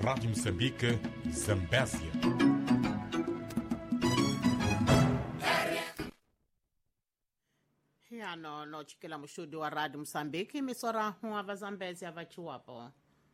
Rádio Moçambique, Zambésia. Ano nochikela mushudu wa Radio Msambiki misora huwa vazambezi avachiwapo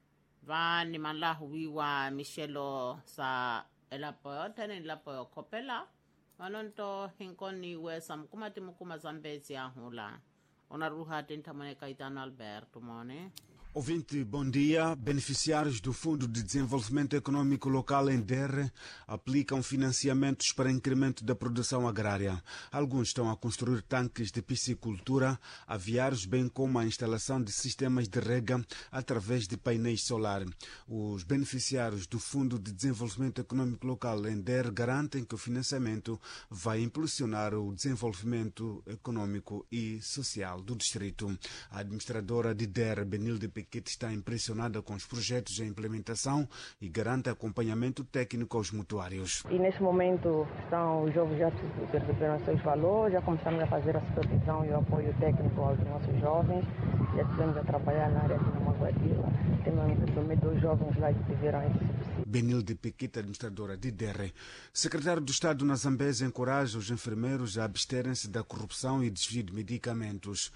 vani manlahu wiwa Michelo sa elapo tene lapo kopela manonto hinkoni wesa mkumati mukuma zambezi ahula onaruha tentamone Caetano Alberto mone. Ouvinte, bom dia. Beneficiários do Fundo de Desenvolvimento Econômico Local ENDER aplicam financiamentos para incremento da produção agrária. Alguns estão a construir tanques de piscicultura, aviários, bem como a instalação de sistemas de rega através de painéis solar. Os beneficiários do Fundo de Desenvolvimento Econômico Local ENDER garantem que o financiamento vai impulsionar o desenvolvimento econômico e social do distrito. A administradora de DER, Benilde Pequete, está impressionada com os projetos em implementação e garante acompanhamento técnico aos mutuários. E neste momento os jovens já receberam seus valores, já começamos a fazer a supervisão e o apoio técnico aos nossos jovens, já estivemos a trabalhar na área de Namaguadila, temos também 2 jovens lá que tiveram esse subsídio. Benilde Pequete, administradora de DER. Secretário do Estado na Zambésia encoraja os enfermeiros a absterem-se da corrupção e desvio de medicamentos.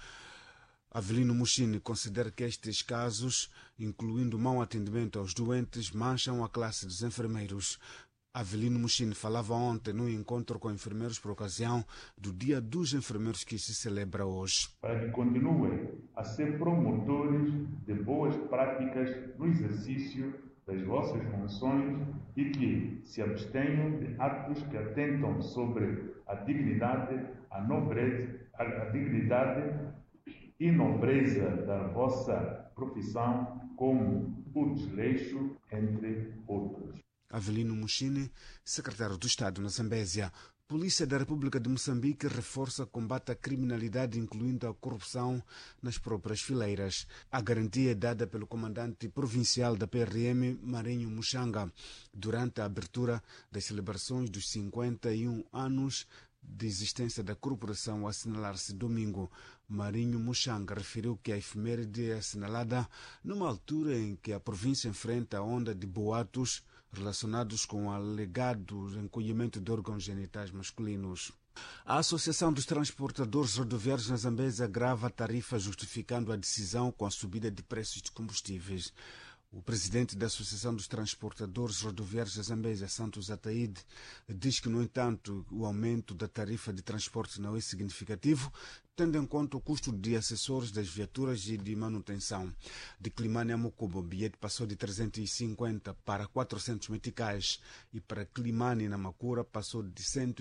Avelino Mushini considera que estes casos, incluindo mau atendimento aos doentes, mancham a classe dos enfermeiros. Avelino Mushini falava ontem no encontro com enfermeiros por ocasião do Dia dos Enfermeiros que se celebra hoje. Para que continuem a ser promotores de boas práticas no exercício das vossas funções e que se abstenham de atos que atentam sobre a dignidade, a nobreza, a dignidade e nobreza da vossa profissão, como o desleixo, entre outros. Avelino Mushini, secretário do Estado na Zambésia. Polícia da República de Moçambique reforça combate à criminalidade, incluindo a corrupção nas próprias fileiras. A garantia é dada pelo comandante provincial da PRM, Marinho Muxanga, durante a abertura das celebrações dos 51 anos de existência da corporação a assinalar-se domingo. Marinho Muxanga referiu que a efeméride é assinalada numa altura em que a província enfrenta a onda de boatos relacionados com o alegado encolhimento de órgãos genitais masculinos. A Associação dos Transportadores Rodoviários na Zambésia agrava a tarifa, justificando a decisão com a subida de preços de combustíveis. O presidente da Associação dos Transportadores Rodoviários da Zambésia, Santos Ataíde, diz que, no entanto, o aumento da tarifa de transporte não é significativo, tendo em conta o custo de acessórios das viaturas e de manutenção. De Climane a Mocuba, o bilhete passou de 350 para 400 meticais e para Climane na Macura passou de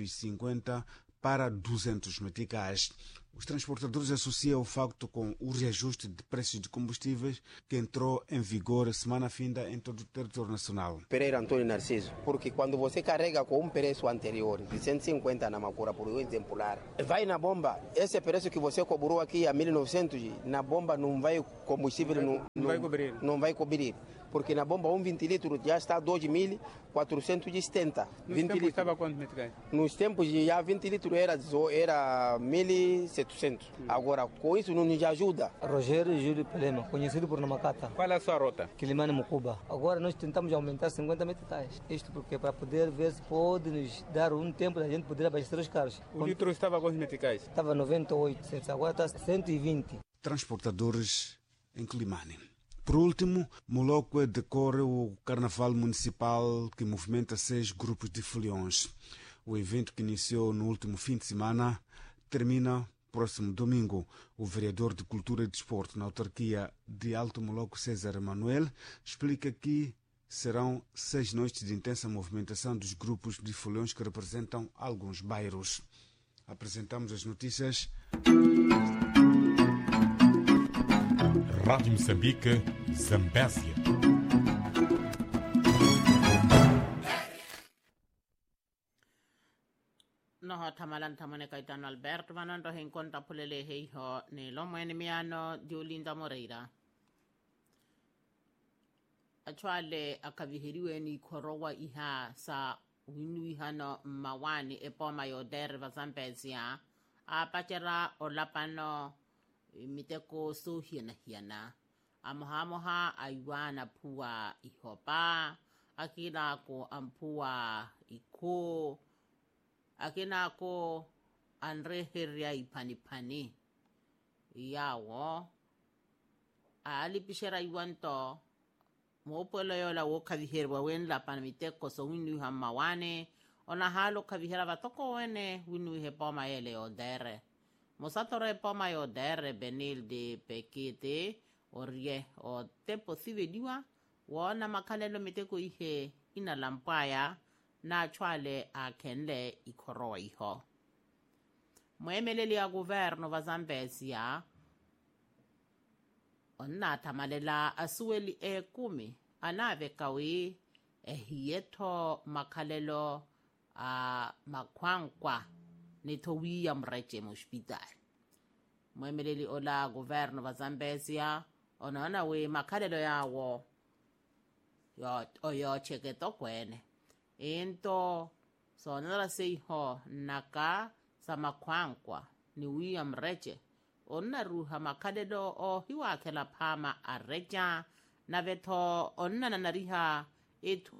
150 para 200 meticais. Os transportadores associam o facto com o reajuste de preços de combustíveis que entrou em vigor semana finda em todo o território nacional. Pereira Antônio Narciso, porque quando você carrega com um preço anterior, de 150 na Macura, por exemplar, vai na bomba, esse preço que você cobrou aqui a 1900, na bomba não vai combustível, não vai cobrir. Porque na bomba 20 litros já está a 2.470. Nos tempos estava quanto meticais? Nos tempos já 20 litros era 1.700. Agora com isso não nos ajuda. Rogério Júlio Pelema, conhecido por Namacata. Qual é a sua rota? Quilimane Mocuba. Agora nós tentamos aumentar 50 meticais. Isto porque para poder ver se pode nos dar um tempo da gente poder abastecer os carros. O litro estava a quantos meticais? Estava 98, agora está 120. Transportadores em Quilimane. Por último, Moloco decorre o Carnaval Municipal que movimenta 6 grupos de foliões. O evento, que iniciou no último fim de semana, termina próximo domingo. O vereador de Cultura e Desporto na autarquia de Alto Moloco, César Manuel, explica que serão 6 noites de intensa movimentação dos grupos de foliões que representam alguns bairros. Apresentamos as notícias. Rádio Moçambique, Zambésia. Noho tamalan tamane Caetano Alberto manando hinkonta pulele heiho ni lomo enemiano di Olinda Moreira. Achwale akavihiriwe ni korowa iha sa winu ihano mawani epoma yoder vazambezia. Apachera olapano miteko so hiana amoha ayuana pua ihopa akina ko ampua iko akina ko anreheria ipanipani yawo alipishera iwanto mopolo yola wo kaviherwa wenla panamiteko so winu hamawane ona halo kavihera vatoko wene winu hepoma ele odere mosatore poma yodere benil de pekete orie o te posive diwa wona makalelo miteko ihe ina lampaya na chwale a kenle ikoro iho moemeleli ya governo va Zambezia onna tamalela asueli 10 anave kawi hieto makalelo a makwankwa nitowi ya mreche hospital moemeleli ola governo va Zambezia onaona we makalelo yawo yo cheketo kwene into sonala seiho naka sa makwankwa ni William Reche onna ruha makalelo o hiwakela pama areja na veto onna nanariha etu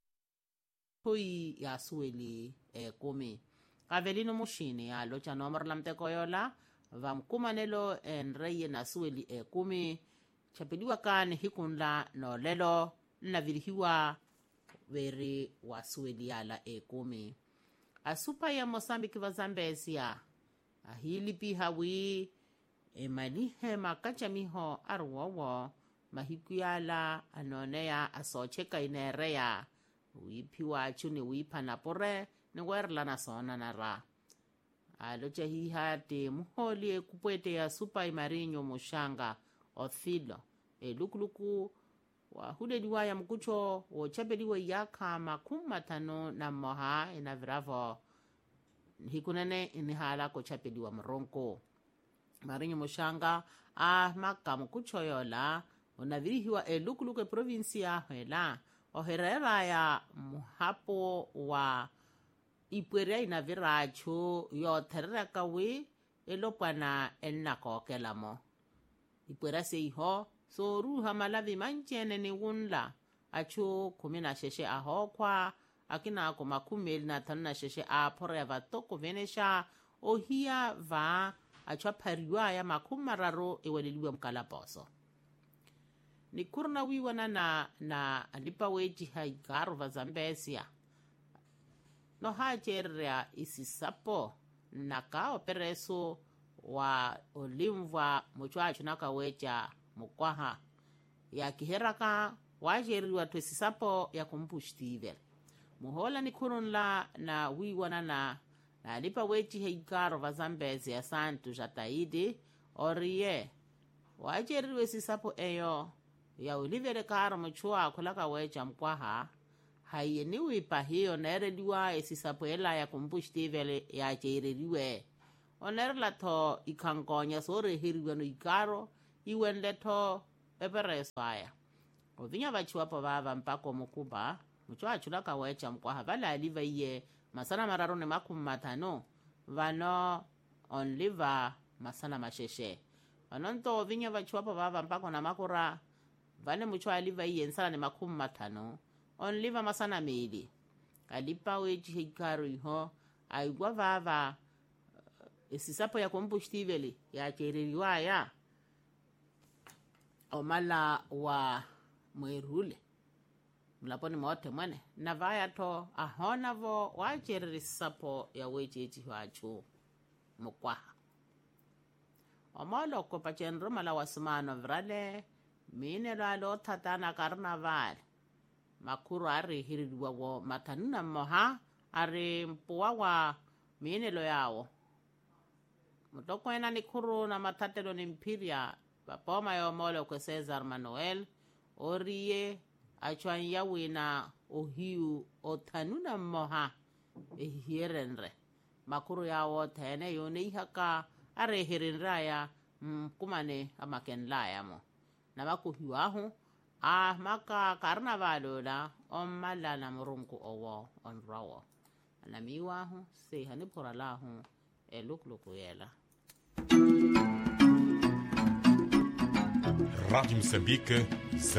hui ya sueli 10 kavelino mushini alo cha nomor lamteko yola vamkumanelo enreye na sueli 10 chapeliwa kane hikunla no lelo na vilihiwa veri wa sueli ala 10 asupa ya Mozambique va Zambezia ahilipi hawi emalihe makacha miho arwowo mahikuyala anonea asocheka inerea wipiwa chuni wipa napore ni werla na sona nara alocha hiha te muholi kupwete ya supa imarinyo mushanga othilo lukuluku wahuleliwa ya mkucho wochapeliwa yaka 15 na moha inaviravo hikunene inihala kochapeliwa mronko marinyo mushanga maka mkucho yola unavirihiwa lukuluku provinsia hela oherera ya muhapo wa ipwerea inaviracho yotherera kawe elopwana ennakokelamo ipwera seiho so ruha malavi manchene ni wunla acho 16 ahokwa akina ako 15 apore vatoko venesha ohia va acho pariwa ya 10 eweleliwa mkalaposo ni kurna wiwana na alipa weji haigaro va Zambezia no hajerea isisapo naka opereso wa olimva muchwacho naka wecha mukwaha ya kiheraka wajeriwa twesisapo ya kumpushtivel muhola ni kurunla na wiwana na alipa weji haigaro va Zambezia santu jataidi orie wajeriwa isisapo eyo ya ulivere karo mchua kulaka wecha mkwaha hayeniwi pa hiyo nereliwa esisapo ela ya kumpushtivele ya cheireliwe onerla to ikankonya sore hiriwe no ikaro iwenle to pepereso aya ovinya vachiwapo vava mpako mukuba mchua chulaka wecha mkwaha vala aliva iye masana mararo ne 15 vano onliva masana masheshe vanonto ovinya vachiwapo vava mpako na makura vane mchua aliva iye nsala ne 15 onliva masana meli alipa weji hikaru iho aigwa vava esisapo ya kompushtiveli ya chereriwa ya omala wa mwerule mlaponi mote mwene na vaya to ahona vo wa chererisapo ya weji eji wachu mukwaha omolo ko pachenro mala wasumano vrale mine lalo tatana karnaval makuru ari hiririwa wo matanuna moha ari mpuwa wa mienelo yawo mutokwena ni kuru na matatelo ni mpiria vapoma yo mole kwe Cesar Manuel oriye achwan yawina ohiu otanuna moha hierenre makuru yawo tene yone ihaka ari hirinraya kumane amakenlaya mo na makuhiwahu maka karnavalola omala na murunku owo onrawo anamiwahu sehani puralahu elukluku yela Rádio Moçambique,